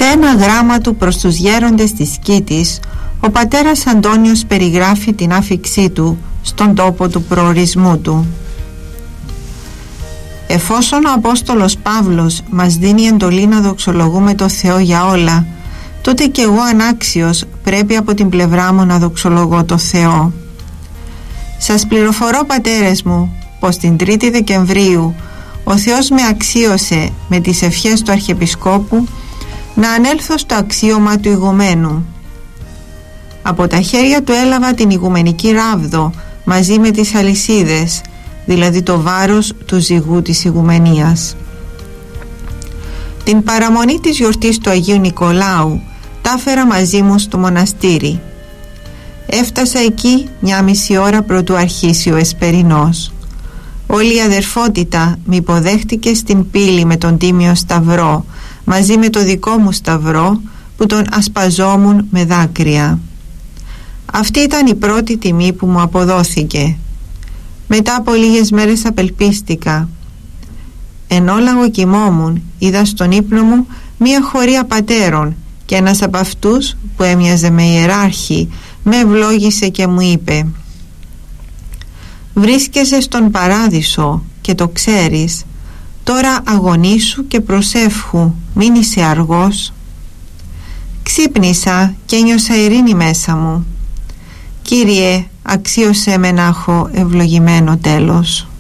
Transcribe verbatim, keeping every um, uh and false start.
Σε ένα γράμμα του προς τους γέροντες της Κήτης, ο πατέρας Αντώνιος περιγράφει την άφιξή του στον τόπο του προορισμού του. Εφόσον ο Απόστολος Παύλος μας δίνει εντολή να δοξολογούμε το Θεό για όλα, τότε και εγώ ανάξιος πρέπει από την πλευρά μου να δοξολογώ το Θεό. Σας πληροφορώ, πατέρες μου, πως την τρίτη Δεκεμβρίου ο Θεός με αξίωσε με τις ευχές του Αρχιεπισκόπου να ανέλθω στο αξίωμα του ηγουμένου. Από τα χέρια του έλαβα την ηγουμενική ράβδο μαζί με τις αλυσίδες, δηλαδή το βάρος του ζυγού της ηγουμενίας. Την παραμονή της γιορτής του Αγίου Νικολάου τα έφερα μαζί μου στο μοναστήρι. Έφτασα εκεί μια μισή ώρα προτού αρχίσει ο Εσπερινός. Όλη η αδερφότητα με υποδέχτηκε στην πύλη με τον Τίμιο Σταυρό, μαζί με το δικό μου σταυρό που τον ασπαζόμουν με δάκρυα. Αυτή ήταν η πρώτη τιμή που μου αποδόθηκε. Μετά από λίγες μέρες απελπίστηκα. Ενώ λαγοκοιμόμουν, είδα στον ύπνο μου μία χωρία πατέρων και ένας από αυτούς που έμοιαζε με ιεράρχη με ευλόγησε και μου είπε: «Βρίσκεσαι στον παράδεισο και το ξέρεις. Τώρα αγωνίσου και προσεύχου, μην είσαι αργός». Ξύπνησα και ένιωσα ειρήνη μέσα μου. Κύριε, αξίωσέ με να έχω ευλογημένο τέλος.